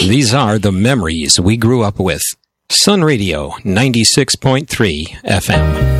These are the memories we grew up with. Sun Radio 96.3 FM.